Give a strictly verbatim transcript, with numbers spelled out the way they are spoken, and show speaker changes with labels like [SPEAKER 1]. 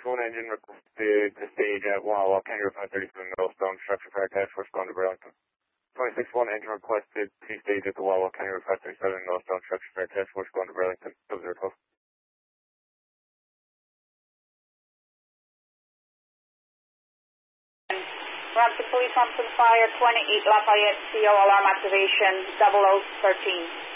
[SPEAKER 1] one engine requested to stage at Wawa, Kangaroo five thirty-seven Millstone, Structure Fire Task Force going to Burlington. twenty-six one engine requested to stage at the Wawa, Kangaroo five thirty-seven Millstone, Structure Fire Task Force going to Burlington. That was the request.
[SPEAKER 2] Roger, Police Thompson Fire, twenty-eight Lafayette, C O alarm activation, double oh thirteen.